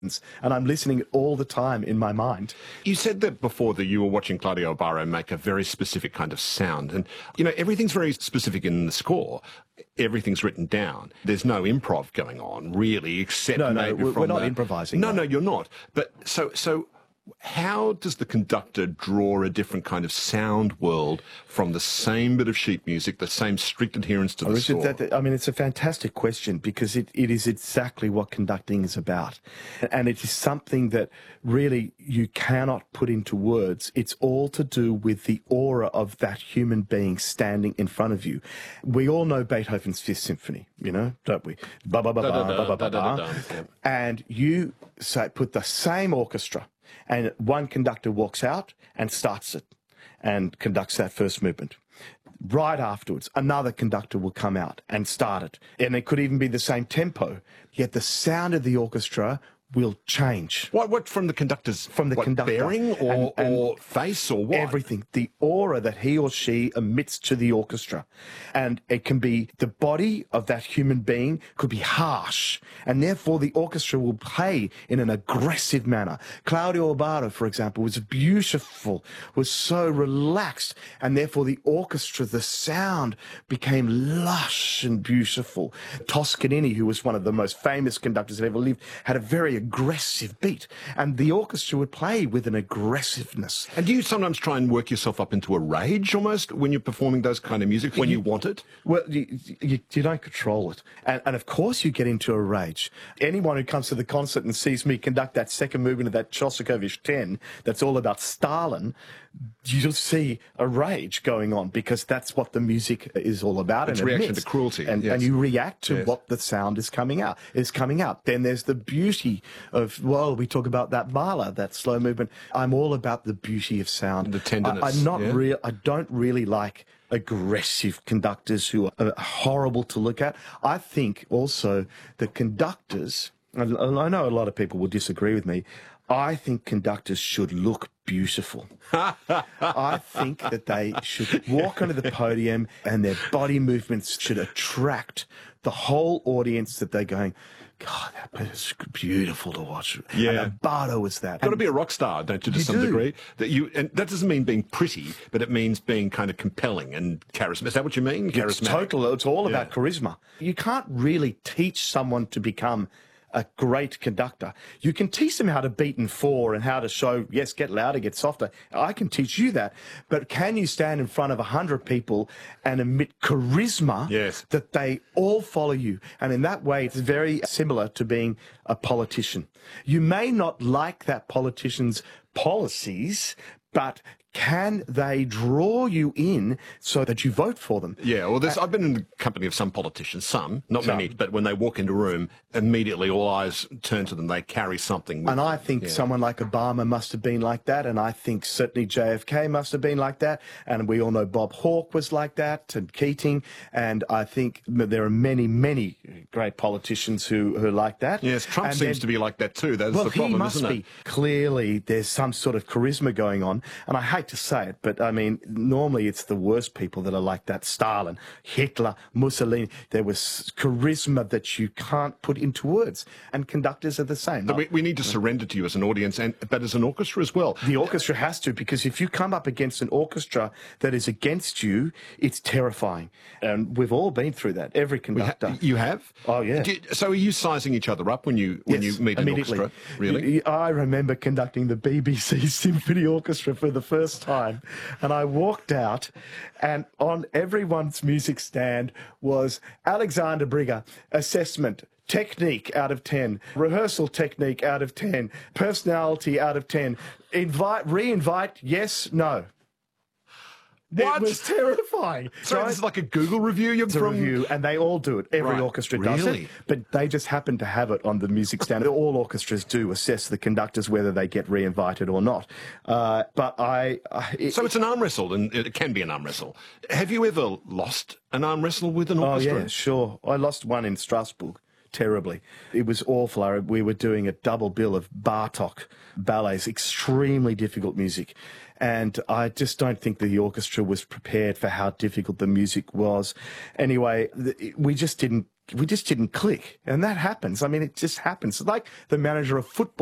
happens, and I'm listening all the time in my mind. You said that before that you were watching Claudio Abarro make a very specific kind of sound. And, you know, everything's very specific in the score. Everything's written down. There's no improv going on, really, except maybe we're not improvising. No, you're not. But so how does the conductor draw a different kind of sound world from the same bit of sheet music, the same strict adherence to the score? I mean, it's a fantastic question, because it is exactly what conducting is about. And it is something that really you cannot put into words. It's all to do with the aura of that human being standing in front of you. We all know Beethoven's Fifth Symphony, you know, don't we? Ba ba ba ba ba ba ba. And you put the same orchestra, and one conductor walks out and starts it and conducts that first movement. Right afterwards, another conductor will come out and start it. And it could even be the same tempo, yet the sound of the orchestra will change. What from the conductor's conductor. bearing or face or what? Everything. The aura that he or she emits to the orchestra. And it can be the body of that human being could be harsh, and therefore the orchestra will play in an aggressive manner. Claudio Abarro, for example, was beautiful, was so relaxed, and therefore the orchestra, the sound became lush and beautiful. Toscanini, who was one of the most famous conductors that ever lived, had a very aggressive beat, and the orchestra would play with an aggressiveness. And do you sometimes try and work yourself up into a rage almost when you're performing those kind of music, when you want it? Well, you don't control it. And of course you get into a rage. Anyone who comes to the concert and sees me conduct that second movement of that Shostakovich 10 that's all about Stalin, you'll see a rage going on, because that's what the music is all about. It's reaction to cruelty. And you react to what the sound is coming out. Then there's the beauty of, well, we talk about that Mahler, that slow movement. I'm all about the beauty of sound. The tenderness. I don't really like aggressive conductors who are horrible to look at. I think also the conductors, and I know a lot of people will disagree with me, I think conductors should look beautiful. I think that they should walk onto the podium and their body movements should attract the whole audience, that they're going, God, that is beautiful to watch. Yeah. And Abarro was that. You've got to be a rock star, don't you, to some degree? And that doesn't mean being pretty, but it means being kind of compelling and charismatic. Is that what you mean? Charismatic? It's all about charisma. You can't really teach someone to become a great conductor. You can teach them how to beat in four and how to show, yes, get louder, get softer. I can teach you that. But can you stand in front of 100 people and emit charisma that they all follow you? And in that way, it's very similar to being a politician. You may not like that politician's policies, but can they draw you in so that you vote for them? Yeah, well, I've been in the company of some politicians, not many, but when they walk into a room, immediately all eyes turn to them. They carry something with them. I think someone like Obama must have been like that, and I think certainly JFK must have been like that, and we all know Bob Hawke was like that, and Keating, and I think there are many, many great politicians who are like that. Yes, Trump seems to be like that too. That's the problem, isn't it? He must be. Clearly, there's some sort of charisma going on, and I hate to say it, but I mean, normally it's the worst people that are like that. Stalin, Hitler, Mussolini. There was charisma that you can't put into words, and conductors are the same. So we need to surrender to you as an audience, but as an orchestra as well. The orchestra has to, because if you come up against an orchestra that is against you, it's terrifying. And we've all been through that, every conductor. You have? Oh, yeah. So are you sizing each other up when you meet an orchestra? Really? I remember conducting the BBC Symphony Orchestra for the first time, and I walked out, and on everyone's music stand was Alexander Brigger, assessment, technique out of 10, rehearsal technique out of 10, personality out of 10, re-invite, yes, no. What? It was terrifying. So this is like a Google review? It's a review, and they all do it. Every orchestra does it. But they just happen to have it on the music stand. All orchestras do assess the conductors, whether they get re-invited or not. So it's an arm wrestle, and it can be an arm wrestle. Have you ever lost an arm wrestle with an orchestra? Oh, yeah, sure. I lost one in Strasbourg. Terribly. It was awful. We were doing a double bill of Bartok ballets, extremely difficult music. And I just don't think the orchestra was prepared for how difficult the music was. Anyway, we just didn't click. And that happens. I mean, it just happens. It's like the manager of football.